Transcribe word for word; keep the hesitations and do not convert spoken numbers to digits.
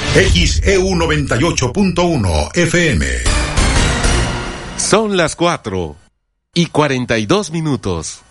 X E U noventa y ocho punto uno F M. Son las cuatro y cuarenta y dos minutos.